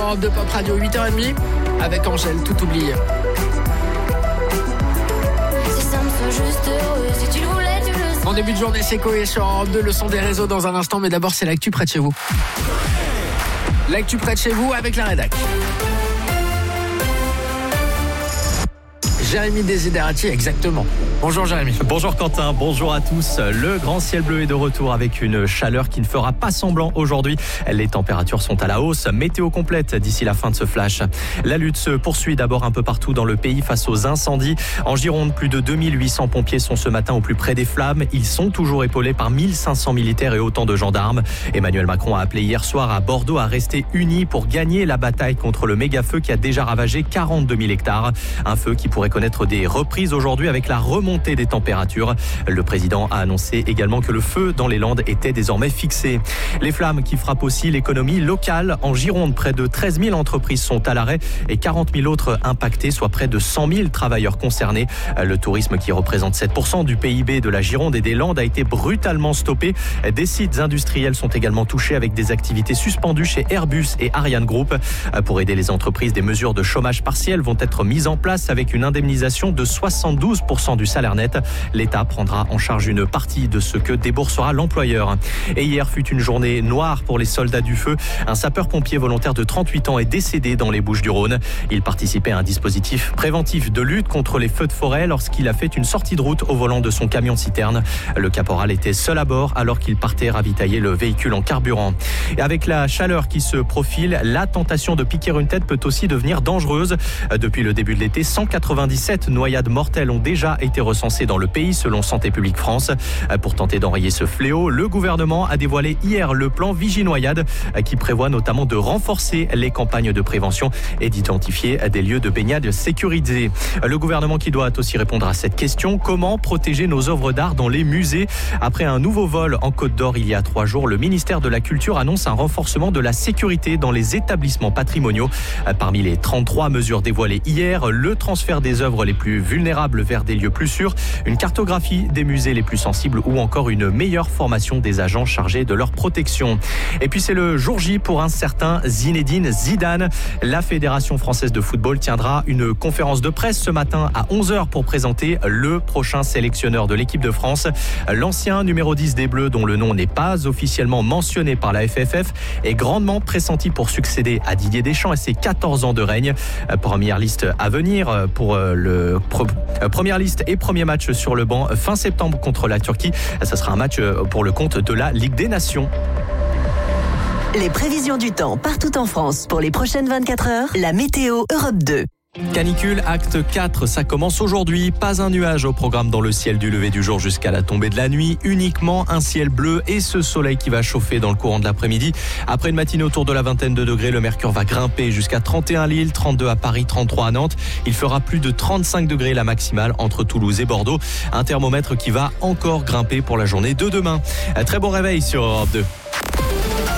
Europe 2 Pop Radio, 8h30, avec Angèle, tout oublié. En début de journée, c'est Coé sur Europe 2, le son des réseaux dans un instant, mais d'abord c'est l'actu près de chez vous. L'actu près de chez vous avec la rédac. Jérémy Desiderati, exactement. Bonjour Jérémy. Bonjour Quentin, bonjour à tous. Le grand ciel bleu est de retour avec une chaleur qui ne fera pas semblant aujourd'hui. Les températures sont à la hausse. Météo complète d'ici la fin de ce flash. La lutte se poursuit d'abord un peu partout dans le pays face aux incendies. En Gironde, plus de 2800 pompiers sont ce matin au plus près des flammes. Ils sont toujours épaulés par 1500 militaires et autant de gendarmes. Emmanuel Macron a appelé hier soir à Bordeaux à rester unis pour gagner la bataille contre le méga-feu qui a déjà ravagé 42 000 hectares. Un feu qui pourrait connaître des reprises aujourd'hui avec la remontée des températures. Le président a annoncé également que le feu dans les Landes était désormais fixé. Les flammes qui frappent aussi l'économie locale. En Gironde, près de 13 000 entreprises sont à l'arrêt et 40 000 autres impactées, soit près de 100 000 travailleurs concernés. Le tourisme qui représente 7% du PIB de la Gironde et des Landes a été brutalement stoppé. Des sites industriels sont également touchés avec des activités suspendues chez Airbus et Ariane Group. Pour aider les entreprises, des mesures de chômage partiel vont être mises en place avec une indemnisation de 72% du salaire net. L'État prendra en charge une partie de ce que déboursera l'employeur. Et hier fut une journée noire pour les soldats du feu. Un sapeur-pompier volontaire de 38 ans est décédé dans les Bouches-du-Rhône. Il participait à un dispositif préventif de lutte contre les feux de forêt lorsqu'il a fait une sortie de route au volant de son camion-citerne. Le caporal était seul à bord alors qu'il partait ravitailler le véhicule en carburant. Et avec la chaleur qui se profile, la tentation de piquer une tête peut aussi devenir dangereuse. Depuis le début de l'été, 197 noyades mortelles ont déjà été recensées dans le pays selon Santé publique France. Pour tenter d'enrayer ce fléau, le gouvernement a dévoilé hier le plan Viginoyade qui prévoit notamment de renforcer les campagnes de prévention et d'identifier des lieux de baignade sécurisés. Le gouvernement qui doit aussi répondre à cette question: comment protéger nos œuvres d'art dans les musées? Après un nouveau vol en Côte d'Or il y a 3 jours, le ministère de la Culture annonce un renforcement de la sécurité dans les établissements patrimoniaux. Parmi les 33 mesures dévoilées hier, le transfert des œuvres les plus vulnérables vers des lieux plus sûrs, une cartographie des musées les plus sensibles ou encore une meilleure formation des agents chargés de leur protection. Et puis c'est le jour J pour un certain Zinedine Zidane. La Fédération française de football tiendra une conférence de presse ce matin à 11h pour présenter le prochain sélectionneur de l'équipe de France. L'ancien numéro 10 des Bleus, dont le nom n'est pas officiellement mentionné par la FFF, est grandement pressenti pour succéder à Didier Deschamps et ses 14 ans de règne. Première liste à venir pour première liste et premier match sur le banc fin septembre contre la Turquie. Ça sera un match pour le compte de la Ligue des Nations. Les prévisions du temps partout en France pour les prochaines 24 heures. La météo Europe 2. Canicule, acte 4, ça commence aujourd'hui. Pas un nuage au programme dans le ciel du lever du jour jusqu'à la tombée de la nuit. Uniquement un ciel bleu et ce soleil qui va chauffer dans le courant de l'après-midi. Après une matinée autour de la vingtaine de degrés, le mercure va grimper jusqu'à 31 à Lille, 32 à Paris, 33 à Nantes. Il fera plus de 35 degrés la maximale entre Toulouse et Bordeaux. Un thermomètre qui va encore grimper pour la journée de demain. Très bon réveil sur Europe 2.